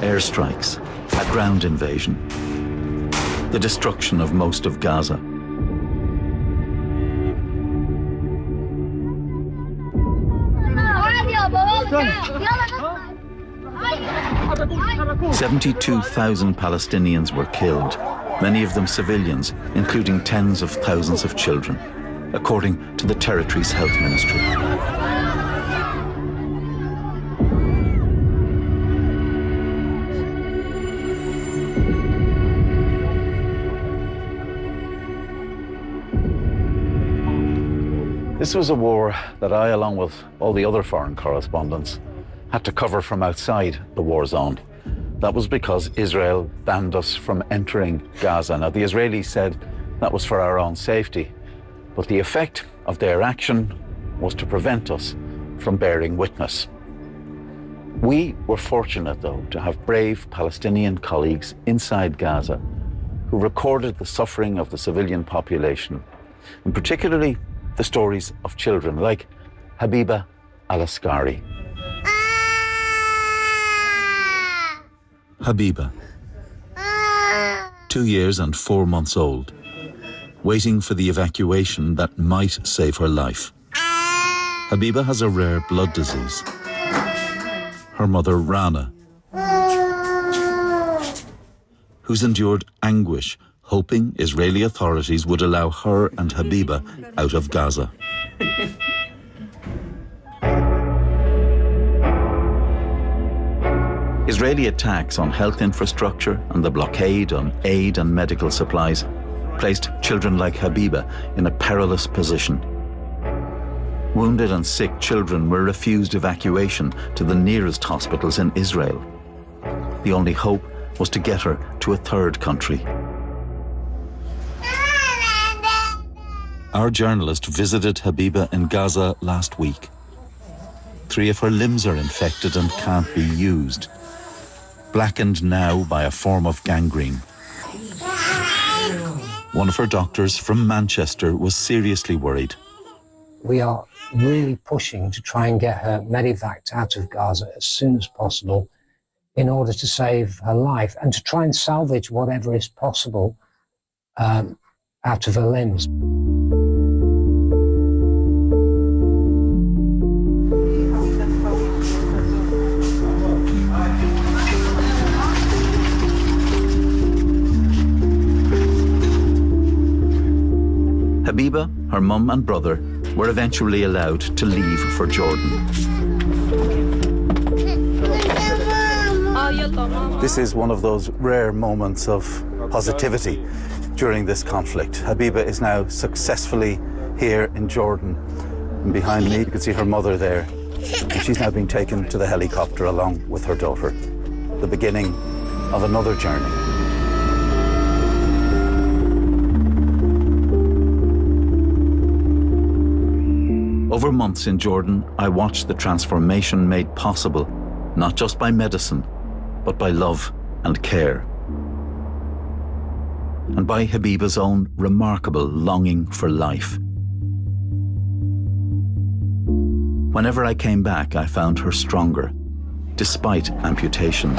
airstrikes, a ground invasion, the destruction of most of Gaza. "72,000 Palestinians were killed, many of them civilians, including tens of thousands of children, according to the territory's health ministry. This was a war that I, along with all the other foreign correspondents, had to cover from outside the war zone. That was because Israel banned us from entering Gaza. Now, the Israelis said that was for our own safety, but the effect of their action was to prevent us from bearing witness. We were fortunate, though, to have brave Palestinian colleagues inside Gaza who recorded the suffering of the civilian population, and particularly the stories of children like Habiba al-Askari. Habiba, 2 years and 4 months old, waiting for the evacuation that might save her life. Habiba has a rare blood disease. Her mother, Rana, who's endured anguish, hoping Israeli authorities would allow her and Habiba out of Gaza. Israeli attacks on health infrastructure and the blockade on aid and medical supplies placed children like Habiba in a perilous position. Wounded and sick children were refused evacuation to the nearest hospitals in Israel. The only hope was to get her to a third country. Our journalist visited Habiba in Gaza last week. 3 of her limbs are infected and can't be used, blackened now by a form of gangrene. One of her doctors from Manchester was seriously worried. We are really pushing to try and get her medevaced out of Gaza as soon as possible in order to save her life and to try and salvage whatever is possible out of her limbs. Habiba, her mum and brother were eventually allowed to leave for Jordan. This is one of those rare moments of positivity during this conflict. Habiba is now successfully here in Jordan. And behind me, you can see her mother there. And she's now being taken to the helicopter along with her daughter. The beginning of another journey. Over months in Jordan, I watched the transformation made possible, not just by medicine, but by love and care. And by Habiba's own remarkable longing for life. Whenever I came back, I found her stronger, despite amputations.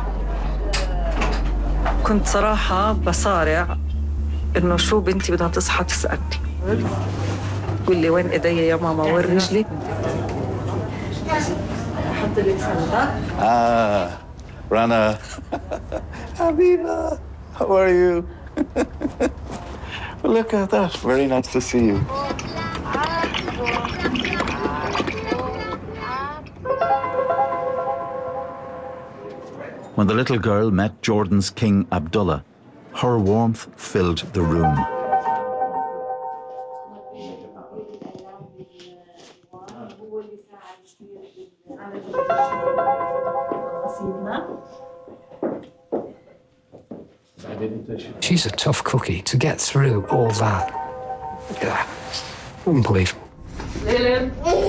كنت صراحة بصارع إنه شو بنتي بدها تصحى تسألني. قول لي وين ايديا يا ماما وين رجلي؟ احط لك سلطه. Rana. Habiba, how are you? Well, look at that. Very nice to see you. When the little girl met Jordan's King Abdullah, her warmth filled the room. She's a tough cookie to get through all that. Yeah, unbelievable.